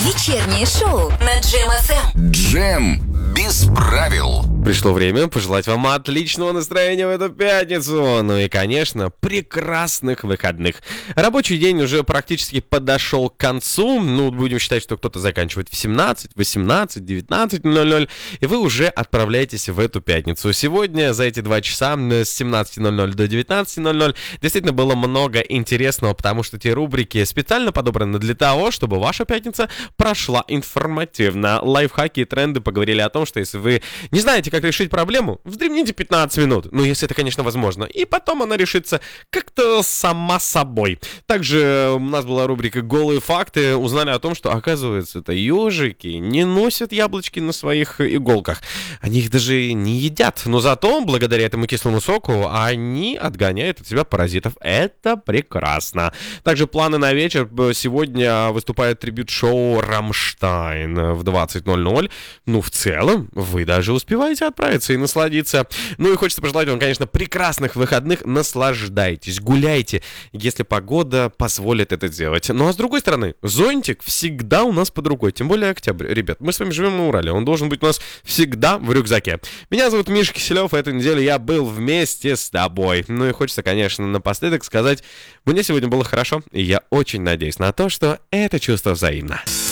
Вечернее шоу на Джем ФМ. Джем без правил. Пришло время пожелать вам отличного настроения в эту пятницу. Ну и, конечно, прекрасных выходных. Рабочий день уже практически подошел к концу. Ну, будем считать, что кто-то заканчивает в 17, 18, 19:00. И вы уже отправляетесь в эту пятницу. Сегодня за эти 2 часа с 17:00 до 19:00 действительно было много интересного, потому что те рубрики специально подобраны для того, чтобы ваша пятница прошла информативно. Лайфхаки и тренды поговорили о том, что если вы не знаете, как решить проблему, вздремните 15 минут. Ну, если это, конечно, возможно. И потом она решится как-то сама собой. Также у нас была рубрика «Голые факты». Узнали о том, что, оказывается, это ежики не носят яблочки на своих иголках. Они их даже не едят. Но зато, благодаря этому кислому соку, они отгоняют от себя паразитов. Это прекрасно. Также планы на вечер. Сегодня выступает трибьют-шоу «Рамштайн» в 20:00. Ну, в целом, вы даже успеваете отправиться и насладиться. Ну и хочется пожелать вам, конечно, прекрасных выходных. Наслаждайтесь, гуляйте, если погода позволит это сделать. Ну а с другой стороны, зонтик всегда у нас под рукой. Тем более октябрь. Ребят, мы с вами живем на Урале. Он должен быть у нас всегда в рюкзаке. Меня зовут Миша Киселев. Эту неделю я был вместе с тобой. Ну и хочется, конечно, напоследок сказать, мне сегодня было хорошо. И я очень надеюсь на то, что это чувство взаимно.